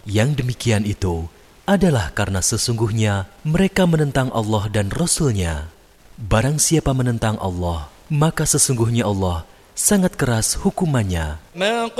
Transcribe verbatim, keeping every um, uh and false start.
Yang demikian itu adalah karena sesungguhnya mereka menentang Allah dan Rasul-Nya. Barang siapa menentang Allah, maka sesungguhnya Allah sangat keras hukumannya.